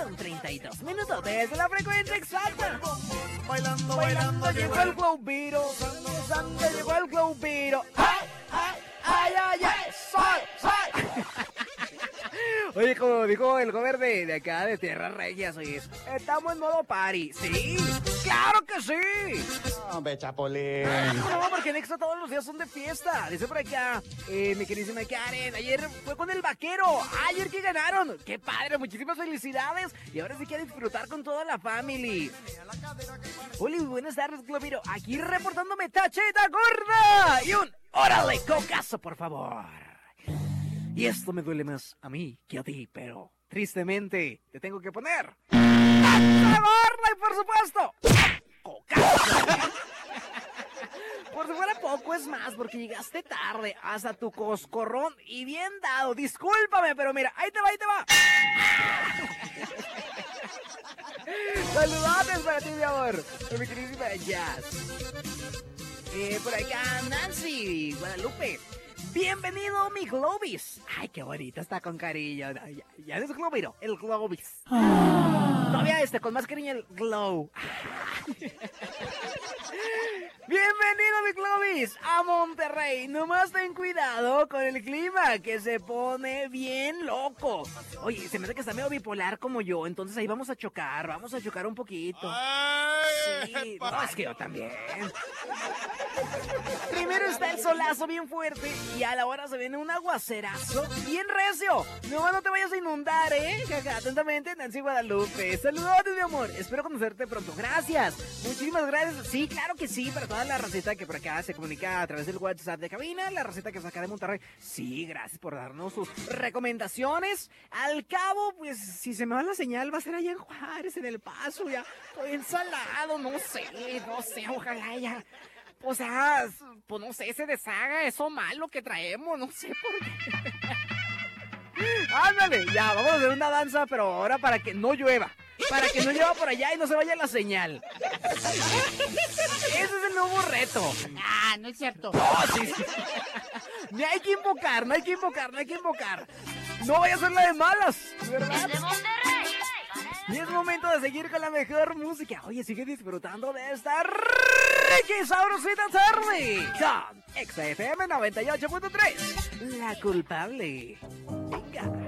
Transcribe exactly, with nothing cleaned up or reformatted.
con treinta y dos minutos desde la frecuencia exacta. Bailando, bailando, llegó el globiro. Danzando, llegó el globiro. ¡Ay, ay, ay, ay, ay! ¡Soy, soy! Oye, como dijo el gober de, de acá, de Tierra Regias, oye, estamos en modo party. ¿Sí? ¡Claro que sí! Hombre, Chapolín. No, porque en Extra todos los días son de fiesta. Dice por acá, eh, mi queridísima Karen, ayer fue con el vaquero. Ayer que ganaron. ¡Qué padre! Muchísimas felicidades. Y ahora sí quiere disfrutar con toda la family. Hola, buenas tardes, Globiro. Aquí reportándome Tacheta Gorda. Y un órale, cocazo, por favor. Y esto me duele más a mí que a ti, pero tristemente te tengo que poner ¡Tacheta Gorda! Y por supuesto, cocazo. Por si fuera poco es más, porque llegaste tarde hasta tu coscorrón y bien dado. Discúlpame, pero mira, ahí te va, ahí te va. Saludates para ti, mi amor. Con mi queridísima Jazz. Eh, por acá, Nancy, Guadalupe. Bienvenido, mi Globis. Ay, qué bonito, está con cariño. Ya, ya es Globiro, el Globis. Todavía este, con más cariño, el Glow. Bienvenido, mi Globis, a Monterrey. Nomás ten cuidado con el clima, que se pone bien loco. Oye, se me hace que está medio bipolar como yo, entonces ahí vamos a chocar, vamos a chocar un poquito. Sí, no, es que yo también. Primero está el solazo bien fuerte y a la hora se viene un aguacerazo bien recio. No, no te vayas a inundar, ¿eh? Jaja, atentamente, Nancy Guadalupe. Saludos, mi amor. Espero conocerte pronto. Gracias. Muchísimas gracias. Sí, claro que sí, para toda la racita que por acá se comunica a través del WhatsApp de cabina, la racita que es acá de Monterrey. Sí, gracias por darnos sus recomendaciones. Al cabo, pues, si se me va la señal, va a ser allá en Juárez, en El Paso, ya. Estoy ensalado, no sé, no sé, ojalá ya... O sea, pues no sé, se deshaga eso malo que traemos, no sé por qué. Ándale, ya, vamos a hacer una danza, pero ahora para que no llueva. Para que no llueva por allá y no se vaya la señal. Ese es el nuevo reto. Ah, no es cierto. No, sí, sí. Ni hay que invocar, no hay que invocar, no hay que invocar. No vaya a ser la de malas, ¿verdad? Desde Monterrey. Y es momento de seguir con la mejor música. Oye, sigue disfrutando de esta rica y sabrosita tarde. Con X F M noventa y ocho punto tres. La culpable. Venga.